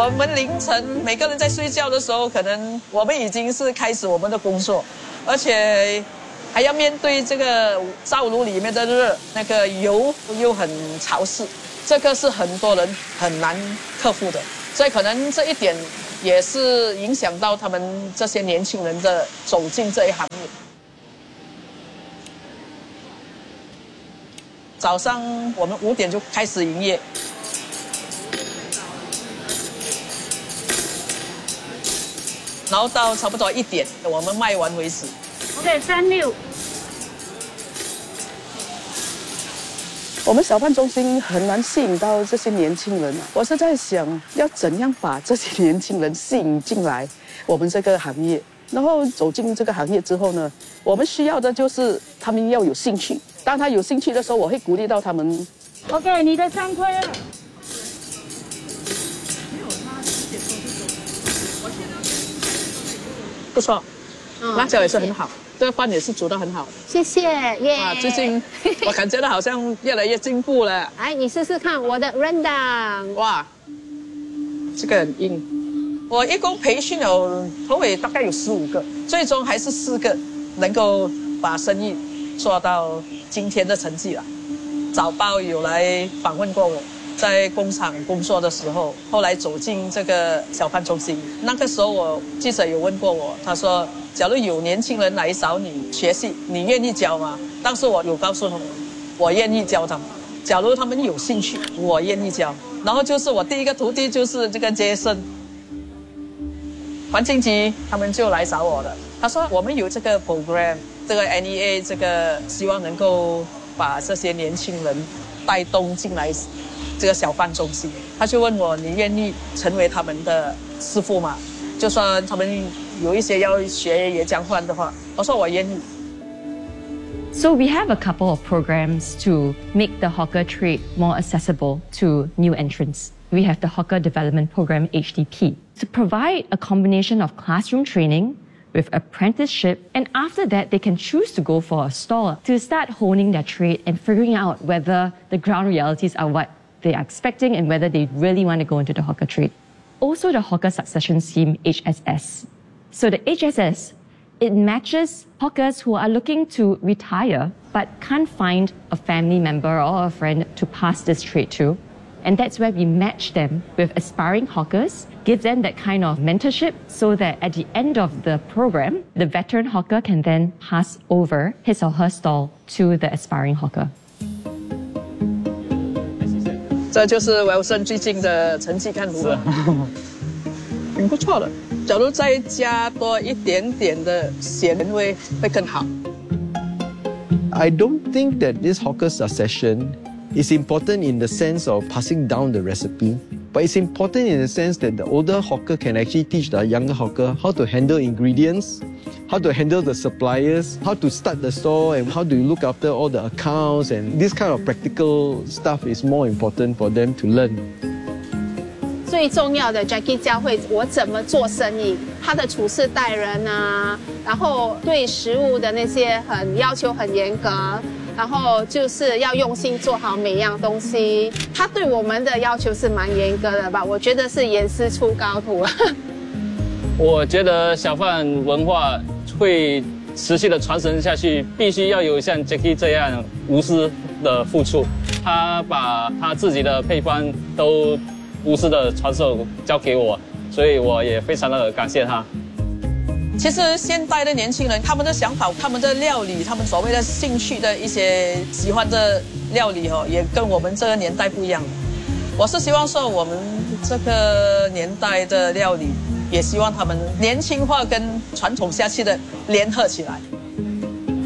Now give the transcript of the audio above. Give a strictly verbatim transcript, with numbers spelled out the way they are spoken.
我们凌晨每个人在睡觉的时候，可能我们已经是开始我们的工作，而且还要面对这个灶炉里面的热，那个油又很潮湿，这个是很多人很难克服的。所以可能这一点也是影响到他们这些年轻人的走进这一行业。早上我们五点就开始营业。然后到差不多一点，我们卖完为止。 OK， 三六。 我们小贩中心很难吸引到这些年轻人，我是在想要怎样把这些年轻人吸引进来我们这个行业。然后走进这个行业之后呢，我们需要的就是他们要有兴趣。当他有兴趣的时候，我会鼓励到他们。 OK， 你的三块啊。 不错，辣椒也是很好，这个饭也是煮得很好。 谢谢耶！ 啊，最近我感觉到好像越来越进步了。 来，你试试看我的 rendang。 哇，这个很硬。我一共培训了头尾大概有十五个，最终还是四个能够把生意做到今天的成绩了。早报有来访问过我。在工厂工作的时候，后来走进这个小贩中心。那个时候，我记者有问过我，他说：“假如有年轻人来找你学习，你愿意教吗？”当时我有告诉他们，我愿意教他们。假如他们有兴趣，我愿意教。然后就是我第一个徒弟就是这个杰森，环境局他们就来找我了。他说：“我们有这个 program， 这个 N E A， 这个希望能够把这些年轻人带动进来。”这个小贩中心，他就问我：“你愿意成为他们的师傅吗？就算他们有一些要学也讲换的话，我说我愿意。” So we have a couple of programs to make the hawker trade more accessible to new entrants. We have the Hawker Development Program H D P to provide a combination of classroom training with apprenticeship, and after that they can choose to go for a stall to start honing their trade and figuring out whether the ground realities are what they are expecting and whether they really want to go into the hawker trade. Also the Hawker Succession Scheme, H S S. So the H S S, it matches hawkers who are looking to retire but can't find a family member or a friend to pass this trade to. And that's where we match them with aspiring hawkers, give them that kind of mentorship so that at the end of the program, the veteran hawker can then pass over his or her stall to the aspiring hawker. 这就是Wilson最近的成绩看如何？挺不错的。假如再加多一点点的咸味会更好。 I don't think that this hawker succession is important in the sense of passing down the recipe, but it's important in the sense that the older hawker can actually teach the younger hawker how to handle ingredients, how to handle the suppliers, how to start the store, and how to look after all the accounts, and this kind of practical stuff is more important for them to learn. 最重要的 Jackie 教会我怎么做生意，他的处事待人啊，然后对食物的那些很要求很严格，然后就是要用心做好每样东西。他对我们的要求是蛮严格的吧？我觉得是严师出高徒。 我觉得小贩文化会持续的传承下去，必须要有像 Jackie 这样无私的付出。他把他自己的配方都无私的传授交给我，所以我也非常的感谢他。 其实现代的年轻人，他们的想法、他们的料理、他们所谓的兴趣的一些喜欢的料理哦，也跟我们这个年代不一样。我是希望说，我们这个年代的料理，也希望他们年轻化跟传统下去的联合起来。